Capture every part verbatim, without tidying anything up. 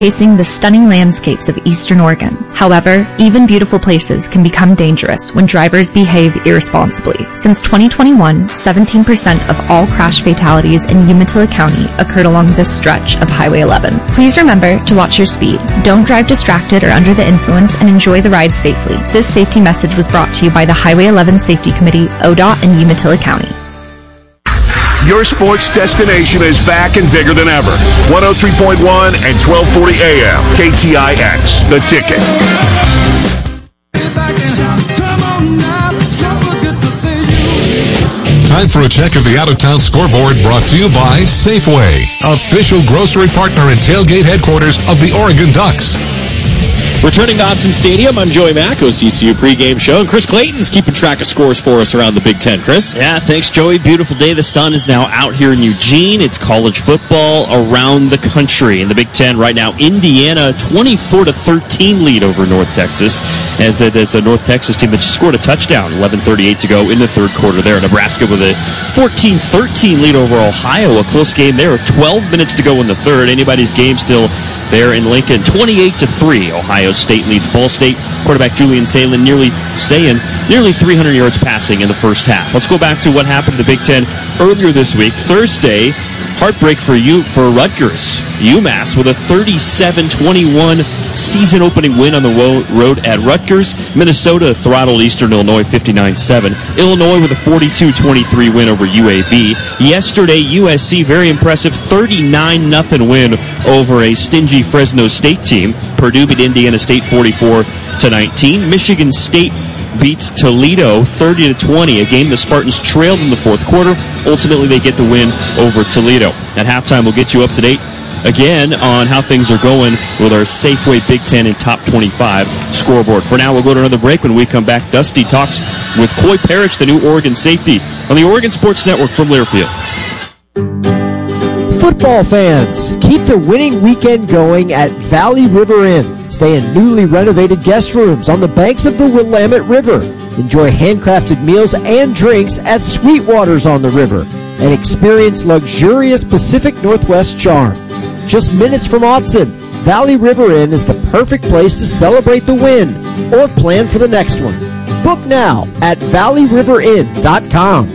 Facing the stunning landscapes of Eastern Oregon. However, even beautiful places can become dangerous when drivers behave irresponsibly. Since twenty twenty-one, seventeen percent of all crash fatalities in Umatilla County occurred along this stretch of Highway eleven. Please remember to watch your speed. Don't drive distracted or under the influence, and enjoy the ride safely. This safety message was brought to you by the Highway eleven Safety Committee, O D O T, and Umatilla County. Your sports destination is back and bigger than ever. one oh three point one and twelve forty A M. K T I X, The Ticket. Time for a check of the out-of-town scoreboard, brought to you by Safeway, official grocery partner and tailgate headquarters of the Oregon Ducks. Returning to Autzen Stadium, I'm Joey Mack, O C C U pregame show, and Chris Clayton's keeping track of scores for us around the Big Ten. Chris? Yeah, thanks, Joey. Beautiful day. The sun is now out here in Eugene. It's college football around the country. In the Big Ten right now, Indiana, twenty-four to thirteen lead over North Texas, as it's a North Texas team that just scored a touchdown. eleven thirty-eight to go in the third quarter there. Nebraska with a fourteen thirteen lead over Ohio. A close game there. twelve minutes to go in the third. Anybody's game still there in Lincoln. twenty-eight to three. Ohio State leads Ball State. Quarterback Julian Sayin nearly saying nearly three hundred yards passing in the first half. Let's go back to what happened in the Big Ten earlier this week. Thursday, heartbreak for you for Rutgers. UMass with a thirty-seven twenty-one season-opening win on the road at Rutgers. Minnesota throttled Eastern Illinois fifty-nine seven. Illinois with a forty-two twenty-three win over U A B. Yesterday, U S C, very impressive, thirty-nine nothing win over a stingy Fresno State team. Purdue beat Indiana State forty-four to nineteen. Michigan State beats Toledo thirty to twenty, a game the Spartans trailed in the fourth quarter. Ultimately, they get the win over Toledo. At halftime, we'll get you up to date again on how things are going with our Safeway Big Ten and Top twenty-five scoreboard. For now, we'll go to another break. When we come back, Dusty talks with Coy Parrish, the new Oregon safety, on the Oregon Sports Network from Learfield. Football fans, keep the winning weekend going at Valley River Inn. Stay in newly renovated guest rooms on the banks of the Willamette River. Enjoy handcrafted meals and drinks at Sweetwater's on the river. And experience luxurious Pacific Northwest charm. Just minutes from Autzen, Valley River Inn is the perfect place to celebrate the win or plan for the next one. Book now at valley river inn dot com.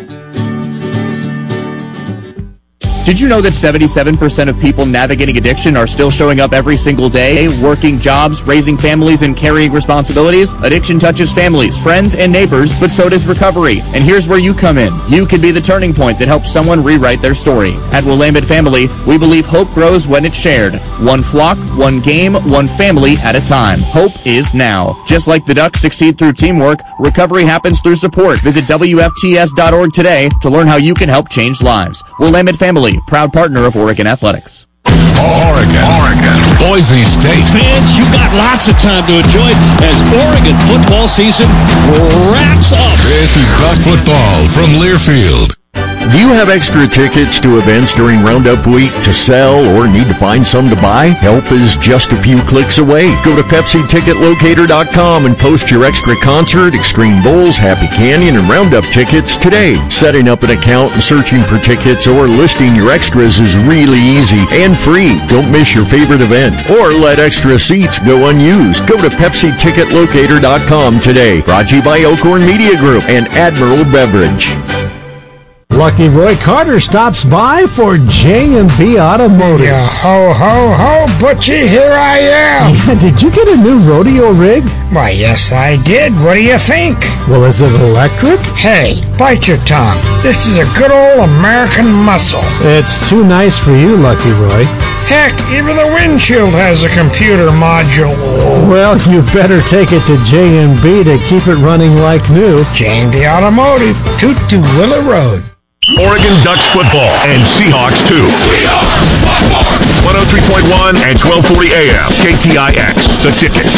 Did you know that seventy-seven percent of people navigating addiction are still showing up every single day, working jobs, raising families, and carrying responsibilities? Addiction touches families, friends, and neighbors, but so does recovery. And here's where you come in. You can be the turning point that helps someone rewrite their story. At Willamette Family, we believe hope grows when it's shared. One flock, one game, one family at a time. Hope is now. Just like the Ducks succeed through teamwork, recovery happens through support. Visit W F T S dot org today to learn how you can help change lives. Willamette Family, proud partner of Oregon Athletics. Oregon, Oregon, Boise State. Fans, you got lots of time to enjoy as Oregon football season wraps up. This is Duck Football from Learfield. Do you have extra tickets to events during Roundup Week to sell or need to find some to buy? Help is just a few clicks away. Go to Pepsi Ticket Locator dot com and post your extra concert, Extreme Bowls, Happy Canyon, and Roundup tickets today. Setting up an account and searching for tickets or listing your extras is really easy and free. Don't miss your favorite event or let extra seats go unused. Go to Pepsi Ticket Locator dot com today. Brought to you by Elkhorn Media Group and Admiral Beverage. Lucky Roy Carter stops by for J and B Automotive. Yeah, ho, ho, ho, Butchie, here I am. Yeah, did you get a new rodeo rig? Why, yes, I did. What do you think? Well, is it electric? Hey, bite your tongue. This is a good old American muscle. It's too nice for you, Lucky Roy. Heck, even the windshield has a computer module. Well, you better take it to J and B to keep it running like new. J and B Automotive, Toot to Willow Road. Oregon Ducks football and Seahawks too. one oh three point one and twelve forty A M. K T I X, The Ticket.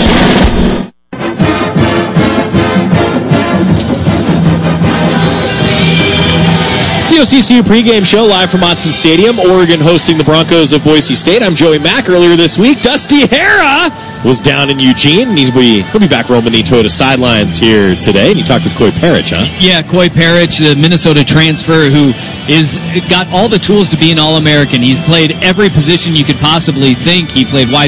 O C C U pregame show live from Autzen Stadium. Oregon hosting the Broncos of Boise State. I'm Joey Mack. Earlier this week, Dusty Hera was down in Eugene, and he's be, he'll be back roaming the Toyota sidelines here today. And you talked with Coy Parrish, huh? Yeah, Coy Parrish, the Minnesota transfer who is got all the tools to be an All-American. He's played every position you could possibly think. He played wide